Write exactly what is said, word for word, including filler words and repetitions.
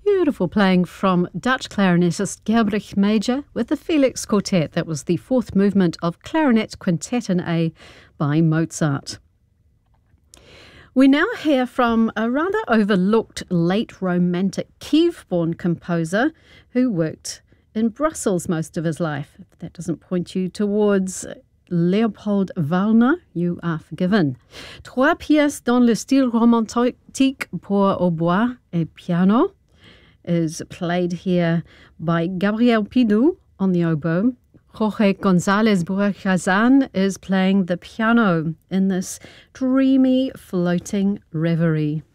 Beautiful playing from Dutch clarinetist Gerbrich Major with the Felix Quartet. That was the fourth movement of Clarinet Quintet in A by Mozart. We now hear from a rather overlooked late Romantic Kiev-born composer who worked in Brussels most of his life. If that doesn't point you towards Leopold Wallner, you are forgiven. Trois pièces dans le style romantique pour hautbois et piano is played here by Gabriel Pidou on the oboe. Jorge González Burjazan is playing the piano in this dreamy, floating reverie.